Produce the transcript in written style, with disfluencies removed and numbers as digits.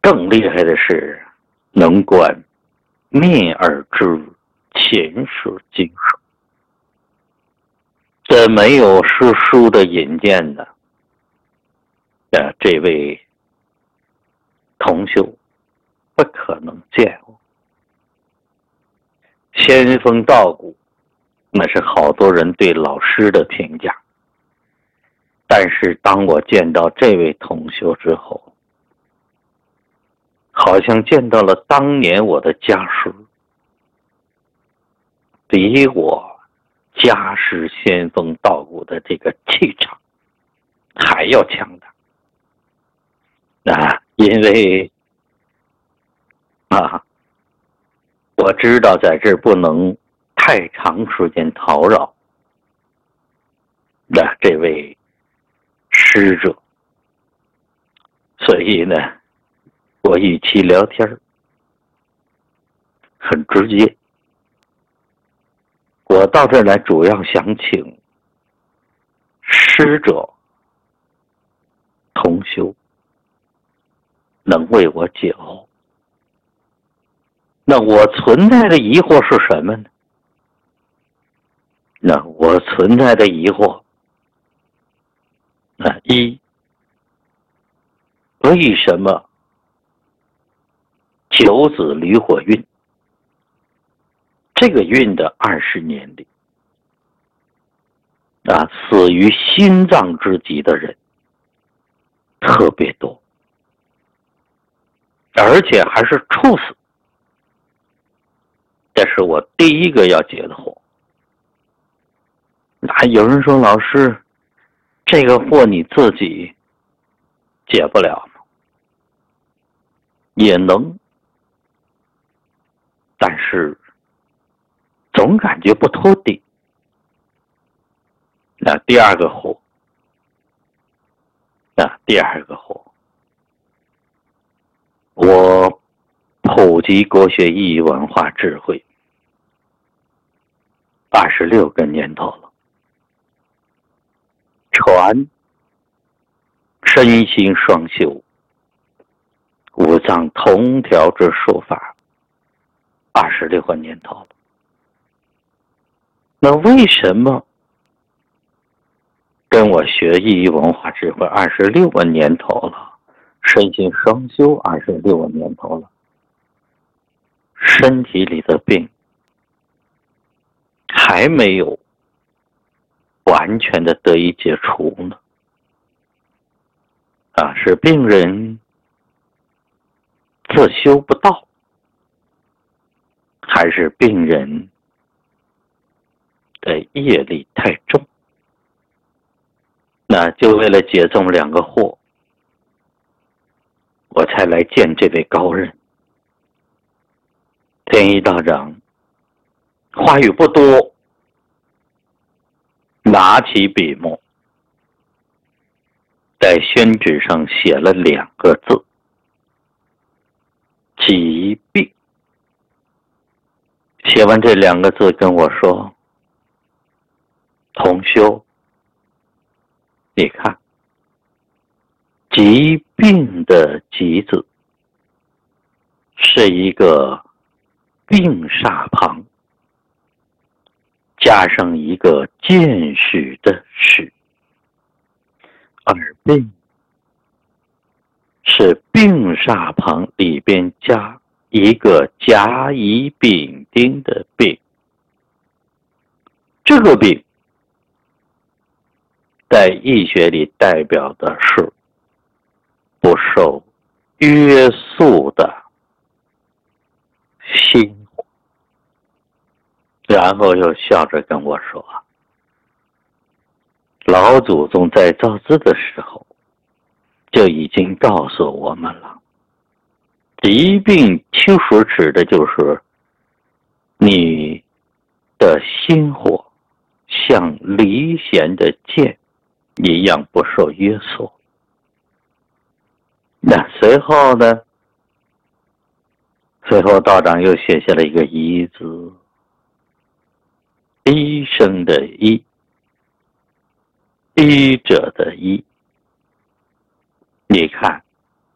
更厉害的是能观面而知前世今生。这没有师书的引荐的这位同修不可能见过。仙风道骨那是好多人对老师的评价，但是当我见到这位同修之后，好像见到了当年我的家师，比我家师仙风道骨的这个气场还要强大。因为我知道在这儿不能太长时间叨扰这位师者，所以呢，我与其聊天很直接。我到这儿来主要想请师者同修能为我解惑。那我存在的疑惑是什么呢？那我存在的疑惑一，为什么九子离火运这个运的20年里死于心脏之疾的人特别多，而且还是猝死。这是我第一个要解的惑。有人说，老师，这个惑你自己解不了吗？也能，但是总感觉不托底。第二个惑，我普及国学意义文化智慧26个年头了，传身心双修、五脏同调之术法26个年头了。那为什么跟我学意义文化智慧26个年头了，身心双修26个年头了，身体里的病还没有完全的得以解除呢？是病人自修不到，还是病人的业力太重？那就为了解这么两个惑，我才来见这位高人。天一道长话语不多，拿起笔墨在宣纸上写了2个字：疾病。写完这2个字跟我说，同修，你看疾病的疾字是一个病煞旁加上一个见识的识，而病是病煞旁里边加一个甲乙丙丁的病。这个病在医学里代表的是不受约束的心火。然后又笑着跟我说，老祖宗在造字的时候就已经告诉我们了，疾病其实指的就是你的心火像离弦的箭一样不受约束。那随后呢？随后道长又写下了一个医字，医生的医，医者的医。你看